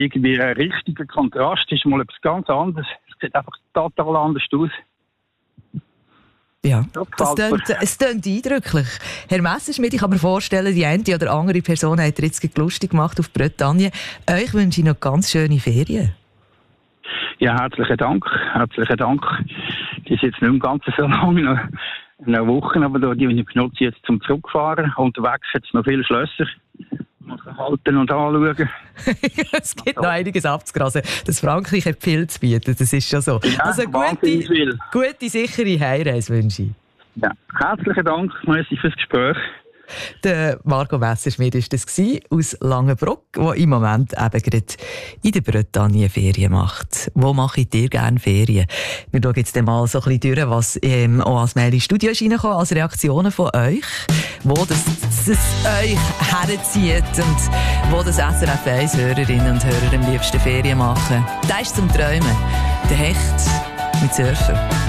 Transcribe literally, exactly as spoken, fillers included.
irgendwie ein richtiger Kontrast. Es ist mal etwas ganz anderes. Es sieht einfach total anders aus. Ja, das tönt, es tönt eindrücklich. Herr Messerschmidt, ich kann mir vorstellen, die eine oder andere Person hat jetzt lustig gemacht auf Bretagne. Euch wünsche ich noch ganz schöne Ferien. Ja, herzlichen Dank. Herzlichen Dank. Die ist jetzt nicht mehr ganz so lange, noch eine Woche, aber die benutze ich jetzt zum Zurückfahren. Unterwegs hat es noch viele Schlösser. Man kann halten und anschauen. Es gibt noch einiges abzugrasen. Das Frankreich hat viel zu bieten, das ist schon so. Ja, also gute, gute, sichere Heimreise wünsche ich. Ja, herzlichen Dank, merci fürs Gespräch. Der Marco Messerschmidt war das aus Langenbruck, der im Moment eben gerade in der Bretagne Ferien macht. Wo mache ich dir gerne Ferien? Wir schauen jetzt mal so ein bisschen durch, was ähm, auch als Mail ins Studio ist reingekommen, als Reaktionen von euch, wo das, das euch herzieht und wo das S R F eins Hörerinnen und Hörer am liebsten Ferien machen. Das ist zum Träumen. Der Hecht mit Surfen.